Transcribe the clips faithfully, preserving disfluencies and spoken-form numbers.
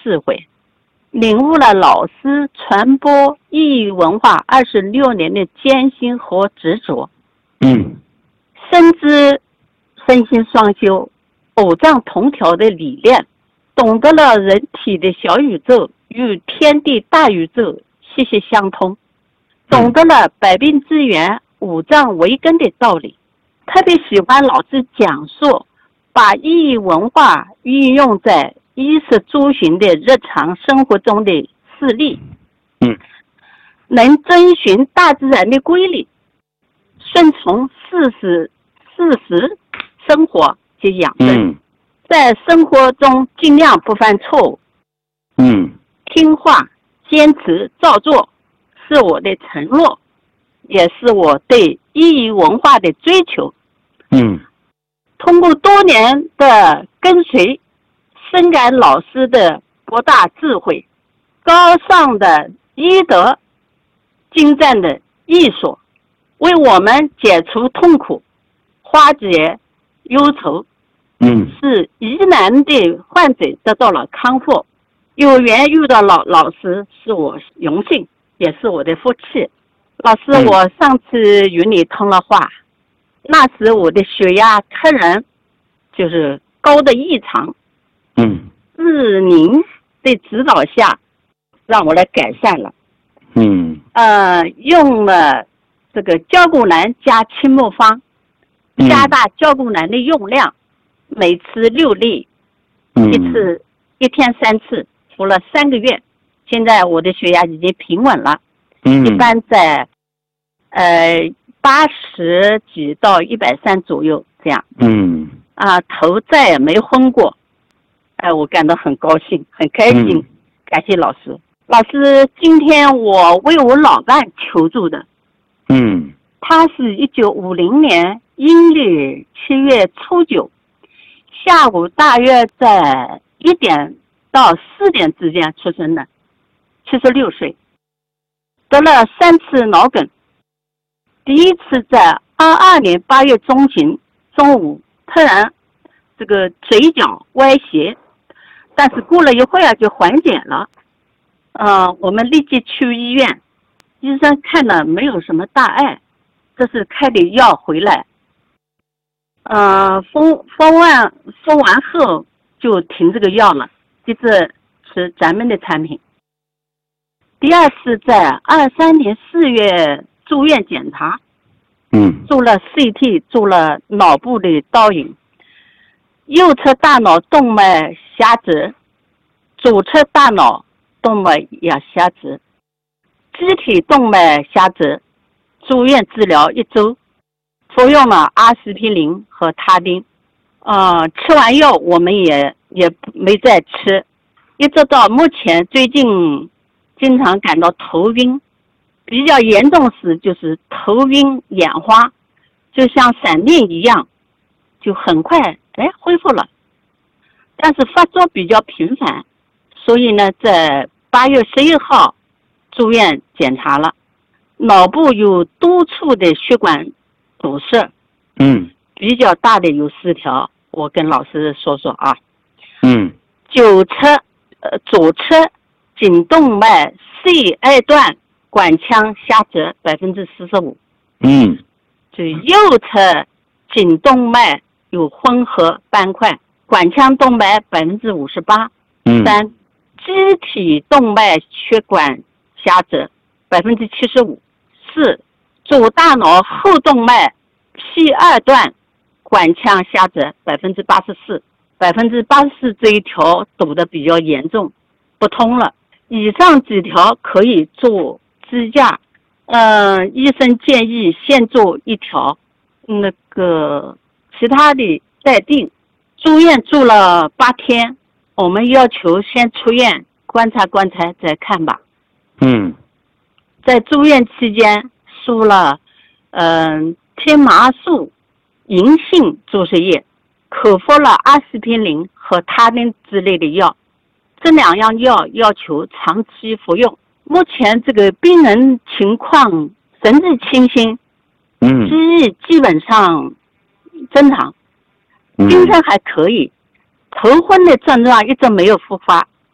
智慧，领悟了老师传播异域文化二十六年的艰辛和执着。 嗯， 深知身心双修、偶藏同调的理念，懂得了人体的小宇宙与天地大宇宙息息相通，懂得了百病之源、五脏为根的道理。特别喜欢老师讲述把异域文化运用在衣食住行的日常生活中的事例。 嗯， 能遵循大自然的规律，顺从事实事实生活及养生。 嗯， 在生活中尽量不犯错误。 嗯， 听话、坚持、照做，是我的承诺，也是我对异域文化的追求。 嗯， 通过多年的跟随，深感老师的博大智慧、高尚的医德、精湛的艺术，为我们解除痛苦、化解忧愁。 嗯， 使疑难的患者得到了康复。有缘遇到老老师是我荣幸，也是我的福气。老师， 嗯、 我上次与你通了话，那时我的血压突然就是高的异常。 嗯， 是您的指导下，让我来改善了。 嗯， 呃，用了这个胶骨蓝加青木方，加大胶骨蓝的用量。每次六粒， 嗯、 一次一天三次，服了三个月，现在我的血压已经平稳了， 嗯、 一般在呃八十几到一百三左右这样。 嗯， 啊，头再也没昏过，哎、呃，我感到很高兴，很开心， 嗯、 感谢老师。老师，今天我为我老伴求助的， 嗯， 他是一九五零年阴历七月初九。下午大约在一点到四点之间出生的，七十六岁，得了三次脑梗。第一次在二二年八月中旬中午，突然这个嘴角歪斜，但是过了一会儿就缓解了。呃，我们立即去医院，医生看了没有什么大碍，这是开的药回来。呃，封封完封完后就停这个药了，一直吃咱们的产品。第二次在二三年四月住院检查， 嗯， 做了 C T， 做了脑部的导引，右侧大脑动脉狭窄，左侧大脑动脉也狭窄，肢体动脉狭窄，住院治疗一周。服用了阿司匹林和他汀，呃，吃完药我们也也没再吃，一直到目前最近经常感到头晕，比较严重时就是头晕眼花，就像闪电一样，就很快哎恢复了，但是发作比较频繁，所以呢，在八月十一号住院检查了，脑部有多处的血管堵塞， 嗯， 比较大的有四条，我跟老师说说啊。 嗯， 左侧呃左侧颈动脉 C 二段管腔狭窄百分之四十五， 嗯， 就右侧颈动脉有混合斑块，管腔动脉百分之五十八。 嗯， 三，肢体动脉血管狭窄百分之七十五。四，左大脑后动脉 P 二段管腔狭窄百分之八十四，百分之八十四这一条堵得比较严重，不通了。以上几条可以做支架，呃，医生建议先做一条，那个其他的待定。住院住了八天，我们要求先出院观察观察再看吧。 嗯， 在住院期间输了嗯、呃、天麻素银杏注射液，口服了阿司匹林和他汀之类的药，这两样药要求长期服用。目前这个病人情况神志清醒， 嗯， 记忆基本上正常，精神还可以，头昏的症状一直没有复发。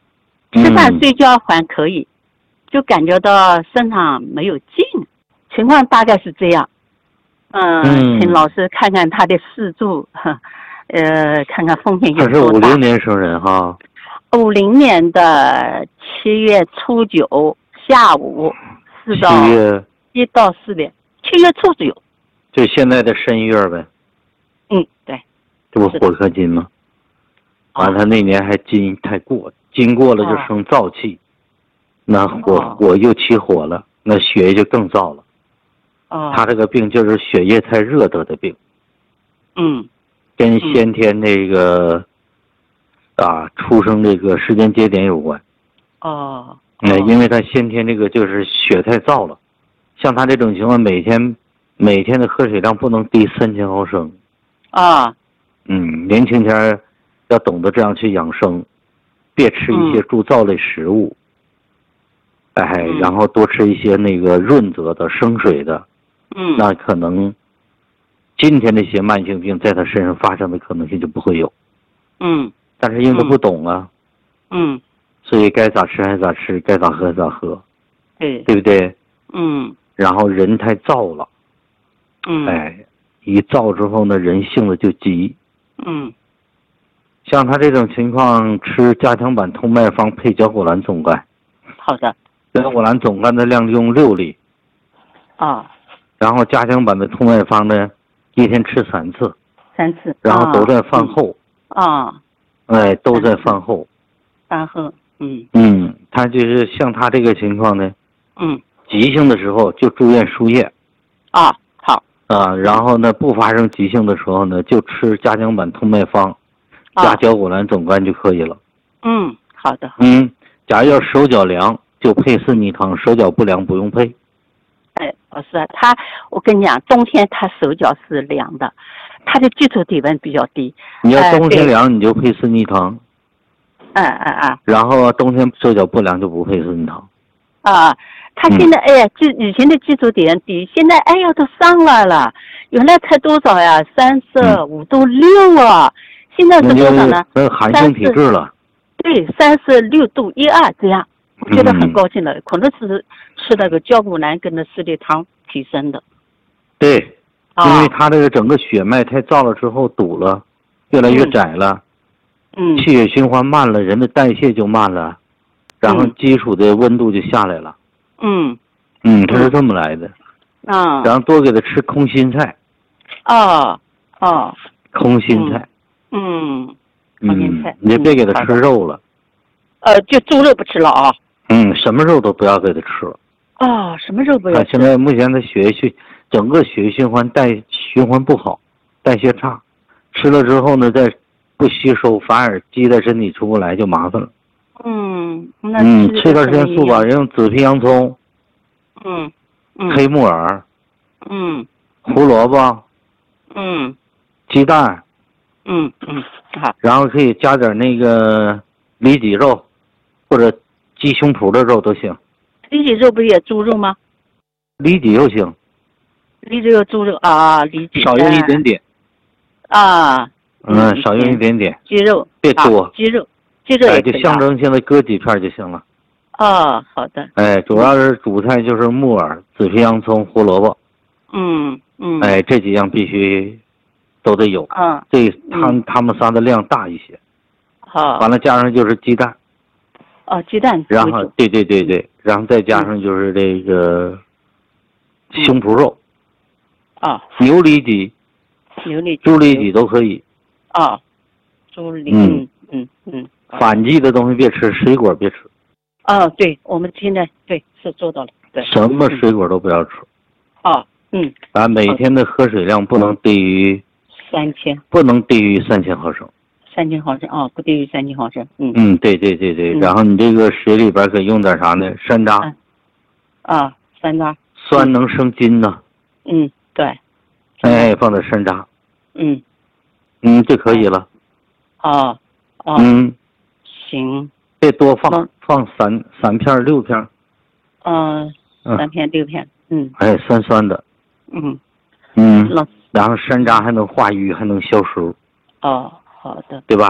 吃饭睡觉还可以，就感觉到身上没有劲，情况大概是这样。嗯， 嗯请老师看看他的四柱，呃，看看风险有他是多大。 五零年生人哈。 五零年的七月初九下午四到七月一到四点，七月初九。 就现在的申月呗。 嗯，对。 这不火克金吗？完了，他那年还金太过，金过了就生燥气，那火火又起火了，那血液就更燥了。 哦。 他这个病就是血液太热得的病。 嗯。 跟先天那个、嗯、啊出生这个时间节点有关。 哦。 那、嗯、因为他先天这个就是血太燥了，像他这种情况，每天每天的喝水量不能低三千毫升。 啊。 嗯，年轻前要懂得这样去养生，别吃一些助燥类食物。嗯、哎，然后多吃一些那个润泽的生水的。 嗯。 那可能今天这些慢性病在他身上发生的可能性就不会有。 嗯。 但是因为他不懂啊。 嗯。 所以该咋吃还咋吃，该咋喝咋喝。 对。 对不对？ 嗯。 然后人太燥了。 嗯。 哎，一燥之后呢，人性子就急。 嗯。 像他这种情况，吃加强版通脉方配胶果兰总干。 好的。 胶果兰总干的量用六粒。 啊。 然后加强版的通脉方呢，一天吃三次。 三次。 然后都在饭后。 啊。 哎，都在饭后。 饭后。嗯。 嗯，他就是像他这个情况呢。 嗯。 急性的时候就住院输液。 啊，好。 啊，然后呢，不发生急性的时候呢，就吃加强版通脉方，加胶果兰总干就可以了。 嗯，好的。 嗯，假如要手脚凉，就配四逆汤；手脚不凉不用配。 哎，老师，他我跟你讲，冬天他手脚是凉的，他的基础体温比较低。 你要冬天凉，你就配四逆汤。 嗯嗯嗯。 然后冬天手脚不凉就不配四逆汤。 啊。他现在哎呀，就以前的基础点低，现在哎呀都上来了，原来才多少呀？三十五度六啊，现在是多少呢？ 那寒性体质了。 对，三十六度一二这样，我觉得很高兴了，可能是吃那个胶果兰跟那四粒汤提升的。 对，因为他这个整个血脉太燥了之后堵了，越来越窄了， 嗯， 气血循环慢了，人的代谢就慢了，然后基础的温度就下来了。 嗯， 嗯，他是这么来的。 啊， 然后多给他吃空心菜。 哦哦， 空心菜。 嗯，空心菜， 你别给他吃肉了。 呃，就猪肉不吃了啊。 嗯，什么肉都不要给他吃了。 哦，什么肉不要吃？ 现在目前的血液循整个血液循环代循环不好，代谢差，吃了之后呢，再不吸收，反而积在身体出不来，就麻烦了。 嗯，那嗯，吃段时间素吧，用紫皮洋葱， 嗯，嗯黑木耳， 嗯， 胡萝卜， 嗯， 鸡蛋， 嗯嗯，好， 然后可以加点那个里脊肉，或者鸡胸脯的肉都行。 里脊肉不也猪肉吗？ 里脊肉行。 里脊肉猪肉啊，里脊少用一点点。 啊。 嗯，少用一点点。 鸡肉别多。 鸡肉。鸡肉也可以、啊、 就象征性的搁几片就行了。 哦，好的。 哎，主要是主菜就是木耳、紫皮洋葱、胡萝卜。 嗯嗯。 哎，这几样必须都得有。 嗯。 这他、嗯、他们仨的量大一些。 好。 完了加上就是鸡蛋。 哦，鸡蛋。 然后对对对对，然后再加上就是这个胸脯肉。 啊、哦。 牛里脊。 牛里脊。 猪里脊都可以。 啊、哦。猪里。嗯嗯嗯。 反季的东西别吃，水果别吃。 哦，对，我们现在对是做到了，对。 什么水果都不要吃。 哦，嗯。 咱每天的喝水量不能低于三千， 不能低于三千毫升。 三千毫升哦，不低于三千毫升。嗯嗯，对对对对、嗯。然后你这个水里边可以用点啥呢？山楂。 啊，啊山楂。 酸能生津呢。 嗯，对。 哎，放点山楂。 嗯。 嗯，就可以了。 哦。哦。 嗯。 行， 别多放，放三三片六片。 嗯、呃，三片六片，嗯。 哎，酸酸的。 嗯。 嗯。然后山楂还能化瘀，还能消食。 哦，好的。 对吧？ 好的。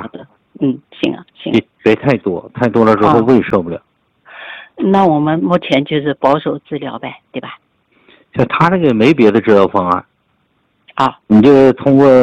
嗯，行啊，行。 别别太多，太多了之后胃受不了。 哦、那我们目前就是保守治疗呗，对吧？ 像他这个没别的治疗方案。 啊。 你就通过，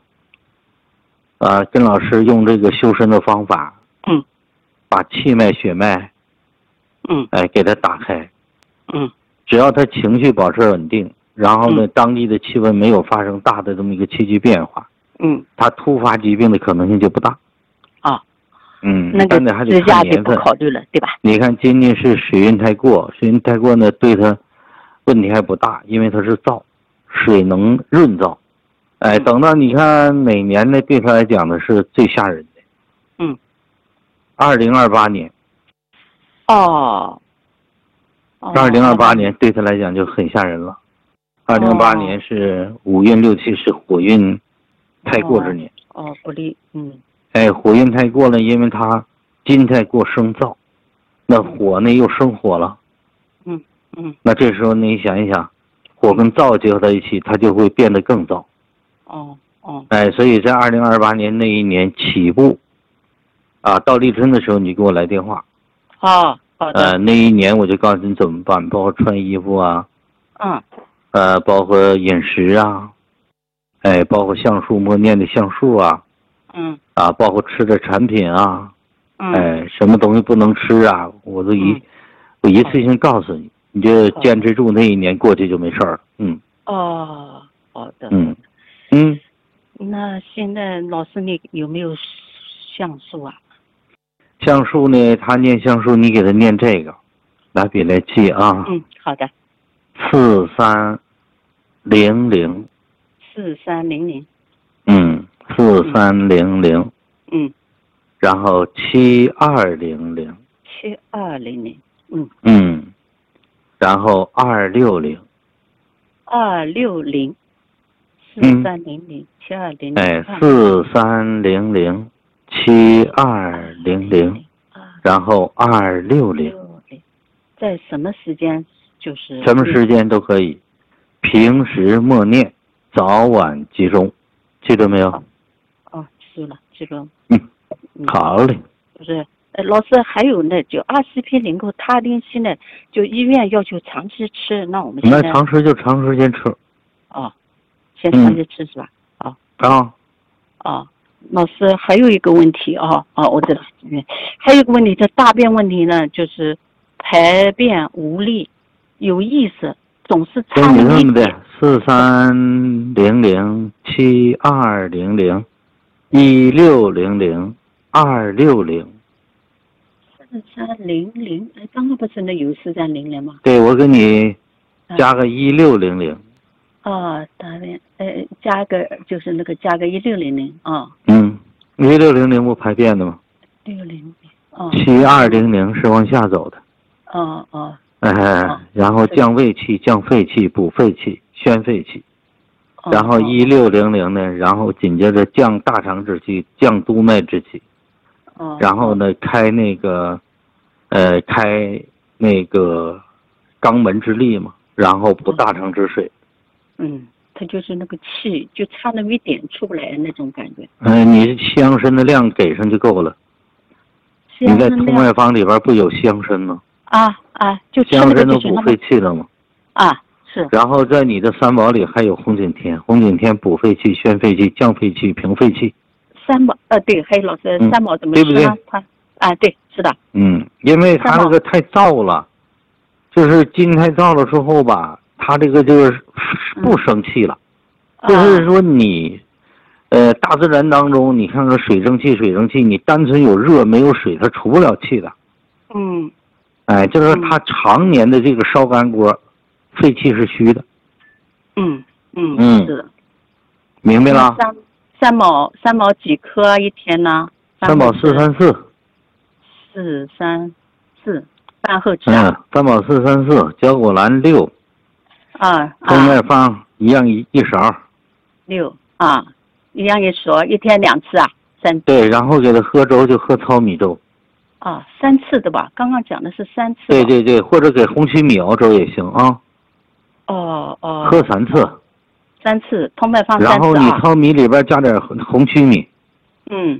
啊，跟老师用这个修身的方法。 嗯。 把气脉、血脉。 嗯。 哎，给他打开。 嗯。 只要他情绪保持稳定，然后呢，嗯、当地的气温没有发生大的这么一个气机变化。 嗯。 他突发疾病的可能性就不大。 啊。 嗯， 那个但是还得看年份， 考虑了，对吧？ 你看今年是水运太过，水运太过呢，对他问题还不大，因为它是燥，水能润燥。哎，等到你看哪年呢，对他来讲呢是最吓人的。 嗯。 二零二八年。 哦。 二零二八年对他来讲就很吓人了。二零二八年是五运六气是火运太过之年。 哦，哦不利，嗯。 哎，火运太过了，因为它金太过生燥，那火呢又生火了。 嗯嗯。 那这时候你想一想，火跟燥结合在一起，它就会变得更燥。 哦哦。 哎，所以在二零二八年那一年起步，啊，到立春的时候你给我来电话。 哦，好的。 呃，那一年我就告诉你怎么办，包括穿衣服啊。 嗯。 呃，包括饮食啊，哎，包括橡树默念的橡树啊。 嗯。 啊，包括吃的产品啊。 嗯。 哎，什么东西不能吃啊？我都一、嗯、我一次性告诉你，你就坚持住，那一年过去就没事了。嗯。 哦，好的。 嗯嗯。 那现在老师你有没有橡树啊？ 橡树呢？他念橡树，你给他念这个，拿笔来记啊。 嗯，好的。 四三零零。 四三零零。 嗯，四三零零。 嗯。 然后七二零零。 七二零零。嗯。 嗯。然后二六零。 二六零。四三零零七二零零。 哎，四三零零七二零零，然后二六零。 在什么时间？就是什么时间都可以，平时默念，早晚集中，记住没有？ 哦，记住了，记住了。 嗯，好嘞。 不是，呃，老师还有呢，就阿司匹林和他汀西呢，就医院要求长期吃，那我们现在那长时就长时间吃。 哦，先长期吃、嗯、是吧？哦。 啊。 哦，老师还有一个问题啊，哦，我知道，还有一个问题，这大便问题呢，就是排便无力。有意思，总是差那一点。四三零零七二零零一六零零二六零。 四三零零，哎，刚刚不是那有四三零零吗？ 对，我给你加个一六零零。 哦，大便，呃，加个就是那个加个一六零零啊。 嗯，一六零零不排便的吗？ 六零零。哦。 七二零零是往下走的。 哦哦。 哎、呃，然后降胃气、降肺气、补肺气、宣肺气，然后一六零零呢，然后紧接着降大肠之气、降督脉之气，然后呢开那个，呃，开那个肛门之力嘛，然后补大肠之水。 嗯，它就是那个气就差那么一点出不来那种感觉。 嗯、呃，你香参的量给上就够了。你在通外方里边不有香参吗？ 啊啊，就香参都补肺气了吗？ 啊，是。 然后在你的三宝里还有红景天，红景天补肺气、宣肺气、降肺气、平肺气。 三宝呃对，还有老师、嗯、三宝怎么吃呢？ 对不对？ 它啊对，是的。 嗯，因为它那个太燥了，就是筋太燥了之后吧，它这个就是不生气了。嗯、就是说你，呃，大自然当中你看看水生气，水生气，你单纯有热没有水，它出不了气的。 嗯。 哎，就是他常年的这个烧干锅，肺气是虚的。 嗯嗯嗯， 是的， 明白了。 三三宝三宝几颗一天呢？ 三宝四三四。 四三四，饭后吃啊。 嗯，三宝四三四，胶果兰六。 啊。 通外方一样一一勺。 六啊，一样一勺，一天两次啊，三。 对，然后给他喝粥就喝糙米粥。 啊，三次的吧？刚刚讲的是三次。 对对对，或者给红曲米熬粥也行啊。 哦哦。 喝三次。 三次，通脉方三次、啊。 然后你糙米里边加点红曲米。 嗯，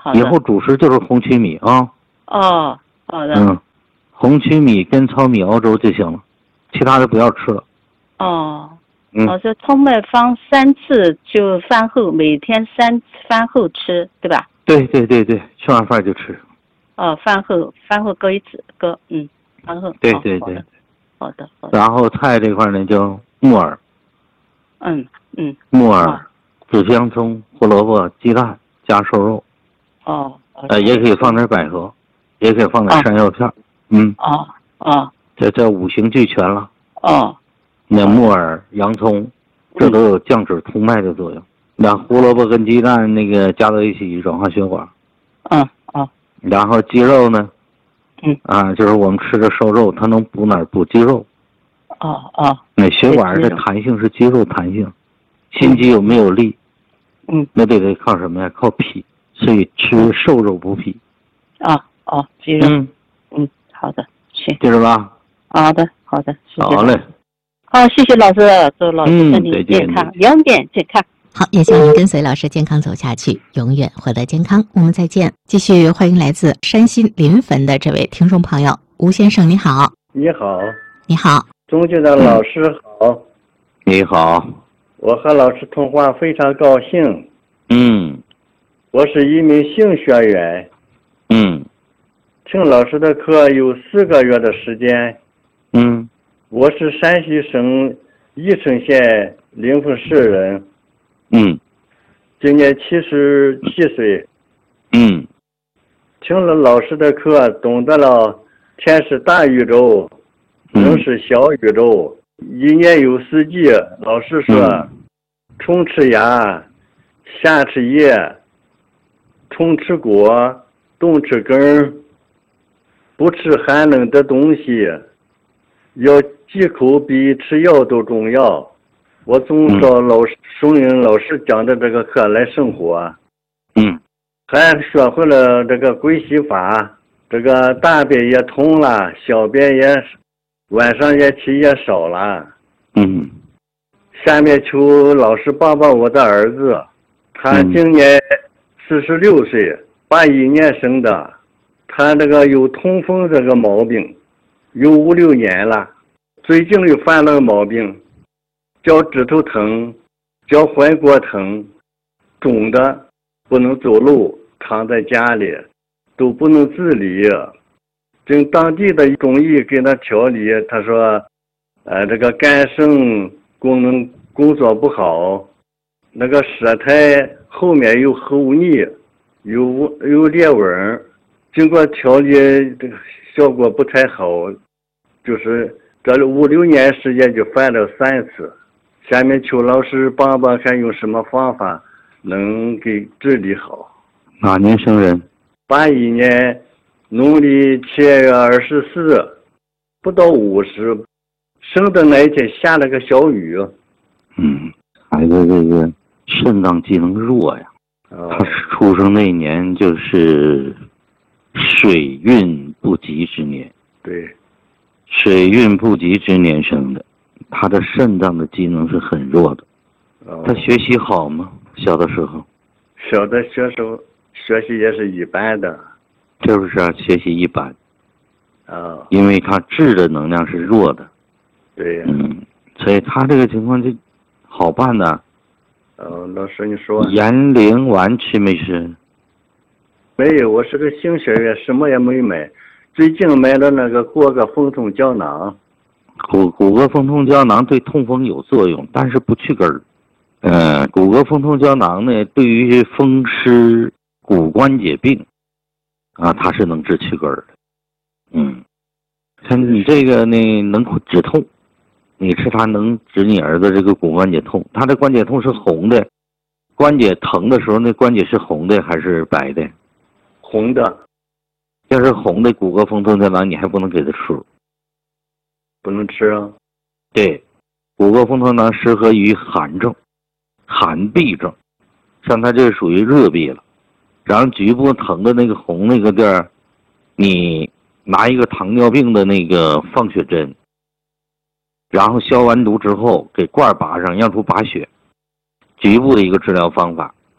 好的。 以后主食就是红曲米啊。 哦，好的。 嗯，红曲米跟糙米熬粥就行了，其他的不要吃了。 哦。 嗯。 老师，葱麦放三次，就饭后每天三饭后吃，对吧？ 对对对对，吃完饭就吃。 哦，饭后饭后各一次，各嗯，饭后。 对对对。 好的好的。 然后菜这块呢，叫木耳。 嗯嗯。 木耳、紫香葱、胡萝卜、鸡蛋加瘦肉。 哦。 呃，也可以放点百合，也可以放点山药片。嗯。 哦哦。 这这五行俱全了。 哦。 那木耳、洋葱，这都有降脂通脉的作用。那胡萝卜跟鸡蛋那个加到一起软化血管。 嗯哦。 然后鸡肉呢？ 嗯。 啊，就是我们吃的瘦肉，它能补哪儿？补肌肉。 哦哦。 那血管的弹性是肌肉弹性，心肌有没有力？ 嗯。 那得得靠什么呀？靠脾，所以吃瘦肉补脾。 哦哦，肌肉。 嗯嗯，好的，行。 记着吧。 好的好的，谢谢。 好嘞。 好，谢谢老师，祝老师身体健康，永远健康。 好，也希望您跟随老师健康走下去，永远获得健康。我们再见。继续欢迎来自山西临汾的这位听众朋友吴先生，你好。 你好。 你好。 钟觉的老师好。 你好。 我和老师通话非常高兴。 嗯。 我是一名性学员。 嗯。 听老师的课有四个月的时间。 嗯。 我是山西省宜城县临汾市人。 嗯。 今年七十七岁。 嗯。 听了老师的课，懂得了天是大宇宙，人是小宇宙。一年有四季，老师说， 嗯、 春吃芽，夏吃叶，春吃果，冬吃根，不吃寒冷的东西，要忌口比吃药都重要。我总照老师顺应老师讲的这个课来生活。 嗯。 还学会了这个归西法，这个大便也通了，小便也晚上也起也少了。 嗯。 下面求老师帮帮我的儿子，他今年四十六岁，八一年生的，他这个有痛风这个毛病，有五六年了，最近又犯了个毛病，脚趾头疼，脚踝骨疼，肿的不能走路，躺在家里都不能自理。经当地的中医给他调理，他说呃，这个肝肾功能工作不好，那个舌苔后面有厚腻，有有裂纹，经过调理这个效果不太好，就是这五六年时间就犯了三次。下面求老师帮帮看用什么方法能给治理好。 哪年生人？ 八一年农历七月二十四，不到五十，生的那一天下了个小雨。 嗯，孩子这个肾脏机能弱呀。 哦、 他出生那年就是水运不及之年。 对， 水运不及之年生的，他的肾脏的机能是很弱的。 哦、 他学习好吗？小的时候？ 小的学时候学习也是一般的。 就是啊，学习一般。 啊、哦。 因为他智的能量是弱的。 对呀。 嗯，所以他这个情况就好办呢。 哦，老师你说。 延龄丸吃没吃？ 没有，我是个新学员，什么也没买。最近买了那个骨骼风痛胶囊。 骨骨骼风痛胶囊对痛风有作用，但是不去根儿。呃，骨骼风痛胶囊呢，对于风湿骨关节病啊，它是能治去根儿的。嗯，看你这个呢，能止痛，你吃它能止你儿子这个骨关节痛。他的关节痛是红的，关节疼的时候，那关节是红的还是白的？ 红的。 要是红的骨骼风痛胶囊，你还不能给他吃。 不能吃啊？ 对，骨骼风痛胶囊适合于寒症、寒痹症，像他这属于热痹了，然后局部疼的那个红那个地儿，你拿一个糖尿病的那个放血针，然后消完毒之后给罐拔上，让出拔血，局部的一个治疗方法。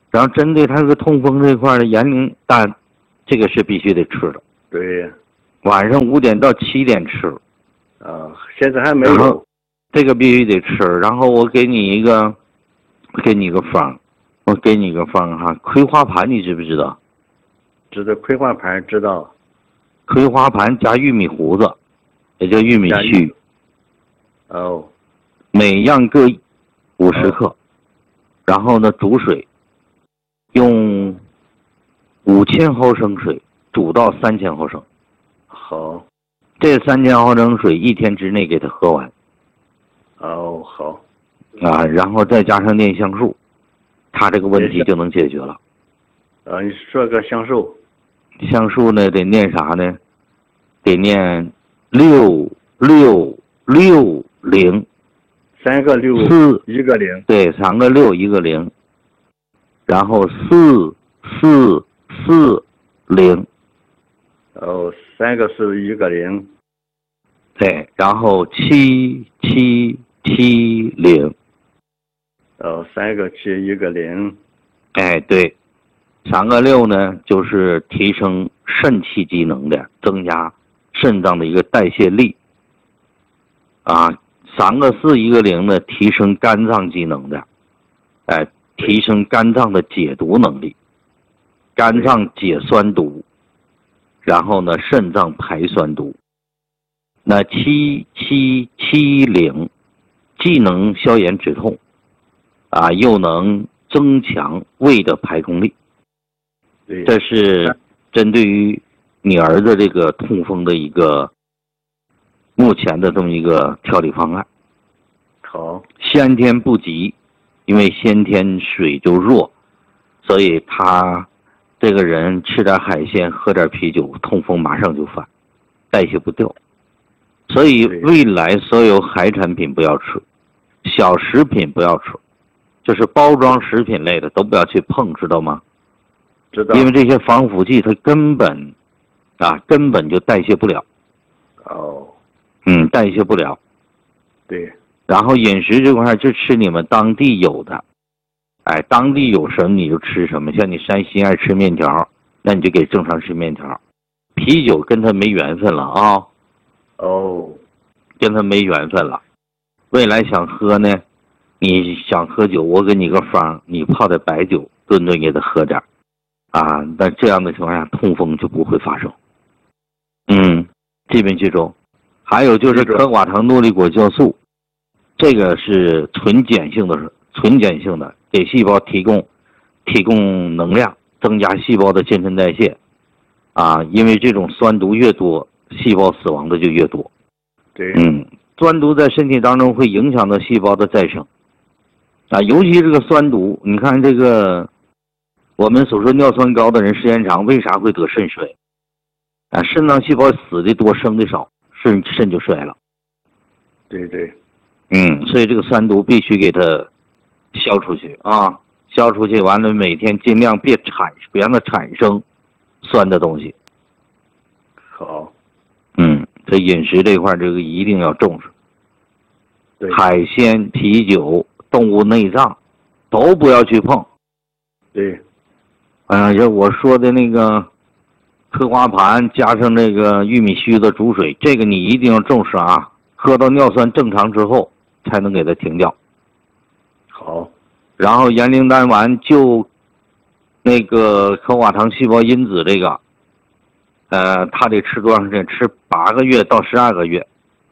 然后针对他这个痛风这块的盐宁丹，这个是必须得吃的。 对， 晚上五点到七点吃。 啊，现在还没有。 然后这个必须得吃。然后我给你一个，给你一个方，我给你一个方哈。葵花盘你知不知道？ 知道葵花盘知道。 葵花盘加玉米糊子，也叫玉米须。 哦。 每样各五十克，哦、然后呢煮水，用五千毫升水煮到三千毫升。 好。 这三千毫升水一天之内给它喝完。 哦，好。 啊，然后再加上念香树，它这个问题就能解决了。 啊，你说个香树。 香树呢得念啥呢？得念六六六零。 三个六， 四一个零。 对，三个六一个零。然后四四四零。 哦，三个是一个零。 对，然后七七七零。 哦，三个七一个零。 哎，对，三个六呢，就是提升肾气机能的，增加肾脏的一个代谢力。啊，三个四一个零呢，提升肝脏机能的，哎，提升肝脏的解毒能力，肝脏解酸毒。然后呢，肾脏排酸毒。那七七七零，既能消炎止痛，啊，又能增强胃的排空力。这是针对于你儿子这个痛风的一个目前的这么一个调理方案。 好， 先天不急，因为先天水就弱，所以他这个人吃点海鲜，喝点啤酒，痛风马上就犯，代谢不掉。所以未来所有海产品不要吃，小食品不要吃，就是包装食品类的都不要去碰，知道吗？ 知道。 因为这些防腐剂它根本啊根本就代谢不了。 哦。 嗯，代谢不了。 对。 然后饮食这块就吃你们当地有的，哎，当地有什么你就吃什么。像你山西爱吃面条，那你就给正常吃面条。啤酒跟他没缘分了啊。 哦。 跟他没缘分了。未来想喝呢，你想喝酒，我给你个方，你泡的白酒，顿顿给他喝点啊。那这样的情况下，痛风就不会发生。嗯，这边记住。还有就是可寡糖诺丽果酵素。这个是纯碱性的，纯碱性的，给细胞提供提供能量，增加细胞的新陈代谢，啊，因为这种酸毒越多，细胞死亡的就越多。 对， 嗯，酸毒在身体当中会影响到细胞的再生，啊，尤其这个酸毒，你看这个我们所说尿酸高的人时间长，为啥会得肾衰？啊，肾脏细胞死的多，生的少，肾肾就衰了。 对对。 嗯，所以这个酸毒必须给它消出去啊，消出去完了，每天尽量别产，别让它产生酸的东西。 好。 嗯，这饮食这块这个一定要重视。 对。 海鲜、啤酒、动物内脏都不要去碰。 对。 嗯，就我说的那个嗑瓜盘加上那个玉米须子煮水，这个你一定要重视啊，喝到尿酸正常之后才能给它停掉。 好。 然后盐灵丹丸就那个可寡糖细胞因子这个，呃，他得吃多长时间？吃八个月到十二个月。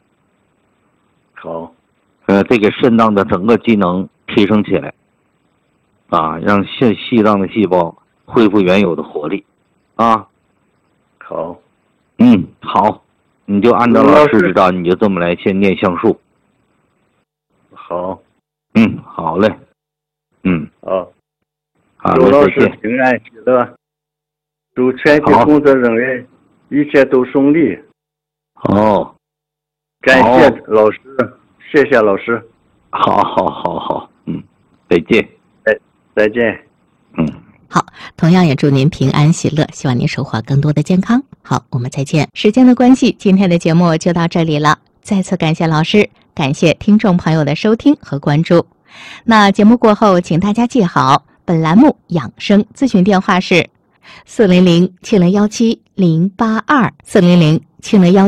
好。 呃，这个肾脏的整个机能提升起来，啊，让细细脏的细胞恢复原有的活力，啊。 好。 嗯，好，你就按照老师指导，你就这么来先念橡树。 好。 嗯，好嘞。嗯。 啊。 好， 祝老师平安喜乐，祝全体工作人员一切都顺利。 哦。 感谢老师，谢谢老师。 好好好好，嗯，再见。 再再见。 嗯。 好，同样也祝您平安喜乐，希望您收获更多的健康。好，我们再见。时间的关系，今天的节目就到这里了。再次感谢老师，感谢听众朋友的收听和关注。那节目过后，请大家记好， 本栏目养生咨询电话是四零零七零幺七零八二四零零七零幺。